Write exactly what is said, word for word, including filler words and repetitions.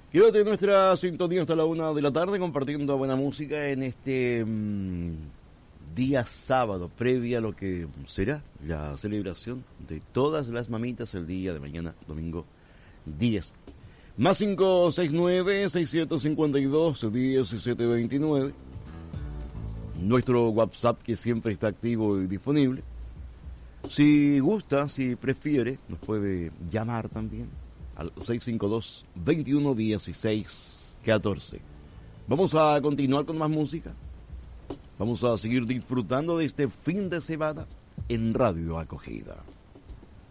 Quédate en nuestra sintonía hasta la una de la tarde compartiendo buena música en este mmm, día sábado, previa a lo que será la celebración de todas las mamitas el día de mañana, domingo diez. Más cinco seis nueve, seis siete cinco dos, diecisiete veintinueve. Nuestro WhatsApp que siempre está activo y disponible. Si gusta, si prefiere, nos puede llamar también al seis cinco dos, veintiuno dieciséis catorce. Vamos a continuar con más música. Vamos a seguir disfrutando de este fin de semana en Radio Acogida.